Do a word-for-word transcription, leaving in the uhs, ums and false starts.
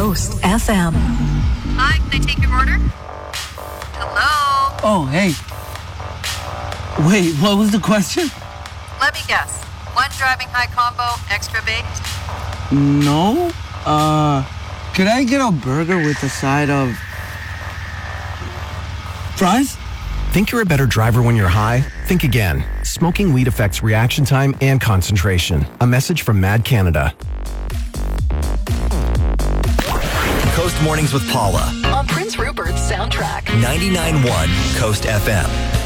Coast F M. Hi, can I take your order? Hello? Oh, hey. Wait, what was the question? Let me guess. One driving high combo, extra baked? No. Uh, could I get a burger with a side of fries? Think you're a better driver when you're high? Think again. Smoking weed affects reaction time and concentration. A message from Mad Canada. Coast Mornings with Paula. On Prince Rupert's soundtrack. ninety-nine point one Coast F M.